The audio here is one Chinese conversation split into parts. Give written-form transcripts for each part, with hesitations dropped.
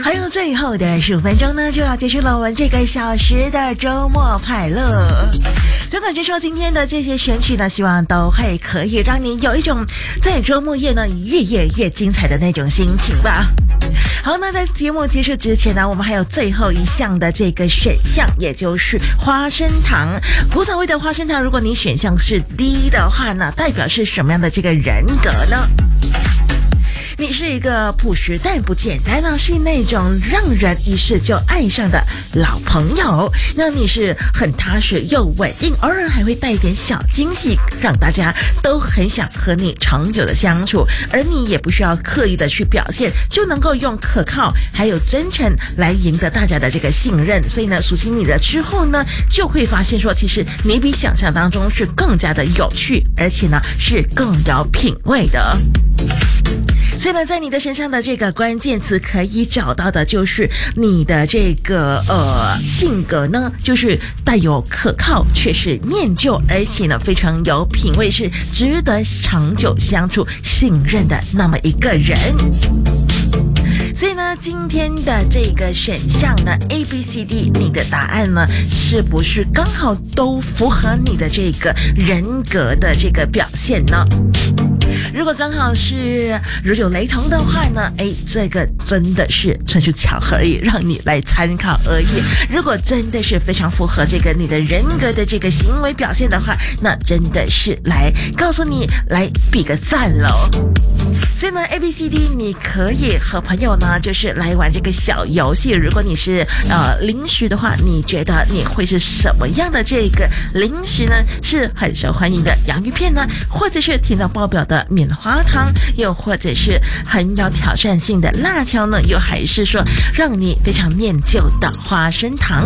还有最后的15分钟呢，就要结束了我们这个小时的周末快乐。就感觉说今天的这些选曲呢，希望都会可以让你有一种在周末夜呢越夜越精彩的那种心情吧。好，那在节目结束之前呢，我们还有最后一项的这个选项，也就是花生糖。古早味的花生糖，如果你选项是 D 的话呢，代表是什么样的这个人格呢？你是一个朴实但不简单呢，是那种让人一试就爱上的老朋友。那你是很踏实又稳定，偶尔还会带一点小惊喜，让大家都很想和你长久的相处，而你也不需要刻意的去表现，就能够用可靠还有真诚来赢得大家的这个信任。所以呢，熟悉你了之后呢，就会发现说，其实你比想象当中是更加的有趣，而且呢是更有品味的。所以呢，在你的身上的这个关键词可以找到的就是你的这个性格呢，就是带有可靠却是念旧，而且呢非常有品味，是值得长久相处信任的那么一个人。所以呢，今天的这个选项呢 ABCD， 你的答案呢是不是刚好都符合你的这个人格的这个表现呢？如果刚好是如有雷同的话呢，这个真的是纯属巧合而已，让你来参考而已。如果真的是非常符合这个你的人格的这个行为表现的话，那真的是来告诉你来比个赞咯。所以呢 ABCD 你可以和朋友呢就是来玩这个小游戏。如果你是零食的话，你觉得你会是什么样的这个零食呢？是很受欢迎的洋芋片呢，或者是甜到爆表的棉花糖，又或者是很有挑战性的辣椒呢，又还是说让你非常念旧的花生糖？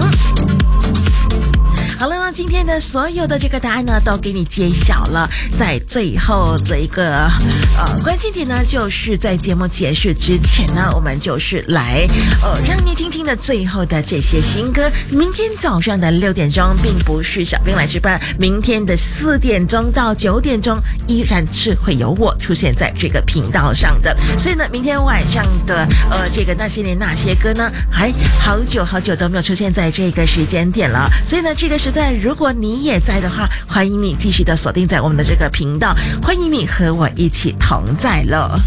好了，那今天的所有的这个答案呢都给你揭晓了。在最后这一个关键点呢，就是在节目结束之前呢，我们就是来让你听听的最后的这些新歌。明天早上的6点钟并不是小兵来值班，明天的4点钟到9点钟依然是会有我出现在这个频道上的。所以呢，明天晚上的这个那些年那些歌呢，还好久都没有出现在这个时间点了。所以呢，这个时段如果你也在的话，欢迎你继续的锁定在我们的这个频道，欢迎你和我一起同在了。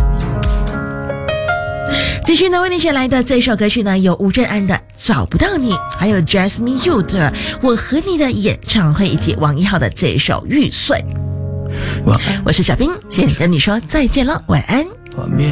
继续呢，为你选来的这首歌曲呢，有吴镇安的《找不到你》，还有 Jasmine Yu 的《我和你的演唱会》，以及王一浩的这首《玉碎》。我是小兵，先跟你说再见了，晚安。